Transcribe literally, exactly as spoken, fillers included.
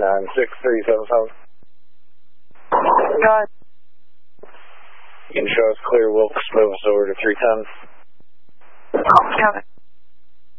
nine six three seven seven. Got it. You can show us clear, Wilkes, move us over to three ten. Got it.